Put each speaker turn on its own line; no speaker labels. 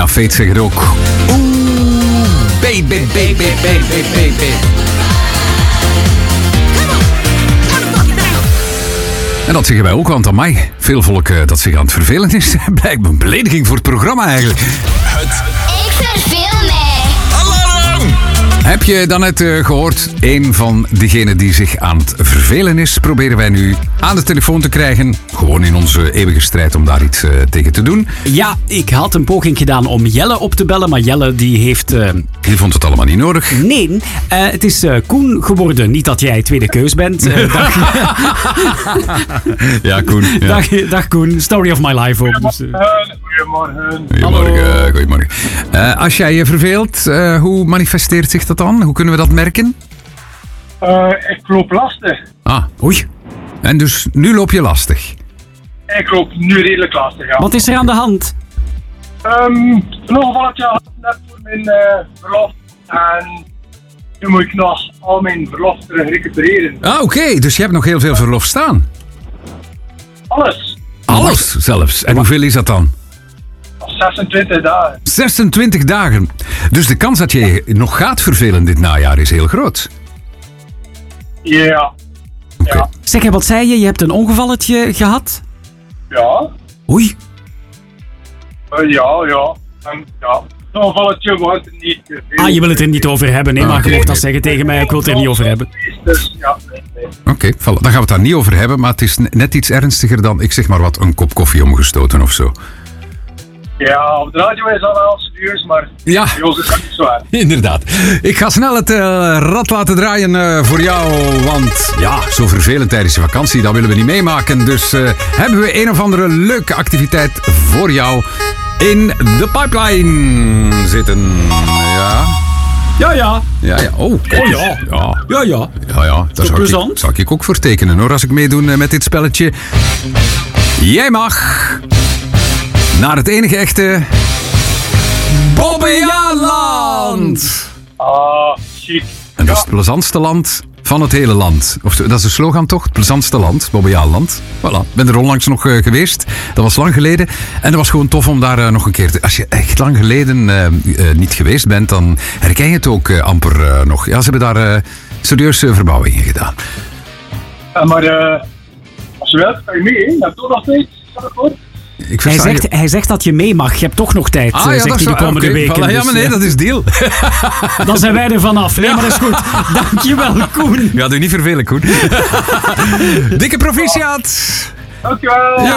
Fate zegt het ook. Oeh, baby, baby, baby, baby. En dat zeggen wij ook, want amai, veel volk dat zich aan het vervelen is. Blijkt een belediging voor het programma eigenlijk.
Ik verveel mij.
Heb je dan net gehoord? Een van diegenen die zich aan het vervelen is, proberen wij nu aan de telefoon te krijgen. Gewoon in onze eeuwige strijd om daar iets tegen te doen.
Ja, ik had een poging gedaan om Jelle op te bellen, maar Jelle die heeft...
Die vond het allemaal niet nodig.
Nee, het is Koen geworden. Niet dat jij tweede keus bent.
Ja, Koen. Ja.
Dag Koen, story of my life ook. Dus,
Goedemorgen.
Goedemorgen. Als jij je verveelt, hoe manifesteert zich dat dan? Hoe kunnen we dat merken?
Ik loop lastig.
Ah, oei. En dus nu loop je lastig?
Ik loop nu redelijk lastig, ja.
Wat is er aan de hand?
Een ongevalletje had net voor mijn verlof. En nu moet ik nog al mijn verlof terug recupereren.
Ah, oké. Dus je hebt nog heel veel verlof staan?
Alles.
Alles zelfs. En hoeveel is dat dan?
26 dagen.
26 dagen. Dus de kans dat je je nog gaat vervelen dit najaar is heel groot.
Ja.
Oké.
Ja.
Zeg, wat zei je? Je hebt een ongevalletje gehad?
Ja.
Oei.
Ja. En ja. Een ongevalletje wordt er niet te veel.
Ah, je wil het er niet over hebben. Nee, maar je mocht dat zeggen tegen mij. Ik wil het er niet over hebben.
Dus ja, nee.
Oké, dan gaan we het daar niet over hebben. Maar het is net iets ernstiger dan, ik zeg maar wat, een kop koffie omgestoten of zo.
Ja, op de radio is dat wel serieus, maar
Ja.
bij ons is dat niet zo erg.
Inderdaad. Ik ga snel het rad laten draaien voor jou. Want ja, zo vervelend tijdens je vakantie, dat willen we niet meemaken. Dus hebben we een of andere leuke activiteit voor jou in de pipeline zitten. Ja.
Ja.
Oh, kijk eens.
Ja.
Ja, daar zou
plezant?
ik ook voor tekenen hoor, als ik meedoe met dit spelletje. Jij mag naar het enige echte Bobbejaanland.
Ah, chic.
En dat is het plezantste land van het hele land. Of dat is de slogan toch? Het plezantste land, Bobbejaanland. Voilà, ik ben er onlangs nog geweest. Dat was lang geleden. En dat was gewoon tof om daar nog een keer te... Als je echt lang geleden niet geweest bent, dan herken je het ook amper nog. Ja, ze hebben daar serieuze verbouwingen gedaan.
Maar als je wilt, kan je mee, hè? Je hebt toch nog tijd, stel ik voor.
Ik versta
Hij zegt dat je mee mag. Je hebt toch nog tijd, zegt hij de komende weken.
Voilà, ja, maar nee, dat is deal.
Dan zijn wij er vanaf. Nee, maar dat is goed. Dankjewel, Koen.
Ja, doe niet vervelen, Koen. Dikke proficiat.
Dankjewel.
Ja.